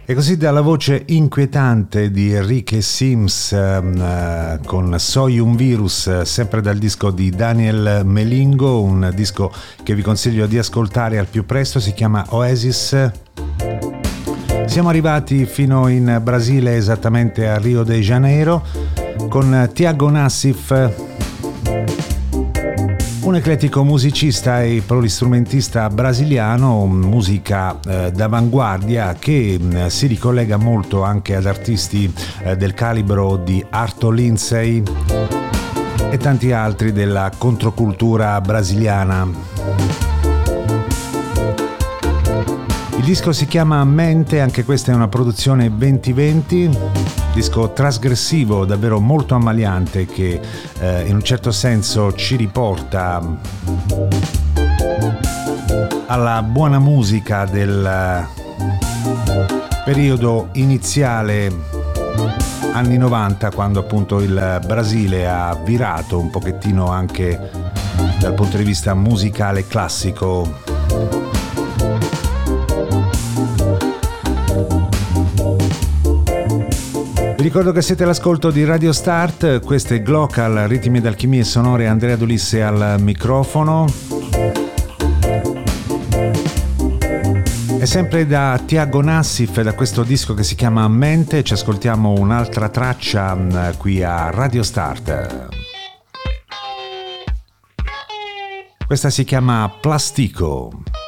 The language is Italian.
E così dalla voce inquietante di Enrique Sims con Soy un virus, sempre dal disco di Daniel Melingo, un disco che vi consiglio di ascoltare al più presto, si chiama Oasis. Siamo arrivati fino in Brasile, esattamente a Rio de Janeiro, con Tiago Nassif, un eclettico musicista e polistrumentista brasiliano, musica d'avanguardia che si ricollega molto anche ad artisti del calibro di Arto Lindsay e tanti altri della controcultura brasiliana. Il disco si chiama Mente, anche questa è una produzione 2020, disco trasgressivo, davvero molto ammaliante, che in un certo senso ci riporta alla buona musica del periodo iniziale anni 90, quando appunto il Brasile ha virato un pochettino anche dal punto di vista musicale classico. Vi ricordo che siete all'ascolto di Radio Start, questo è Glocal, ritmi ed alchimie sonore, Andrea Dolisse al microfono. E sempre da Tiago Nassif, da questo disco che si chiama Mente, ci ascoltiamo un'altra traccia qui a Radio Start. Questa si chiama Plastico.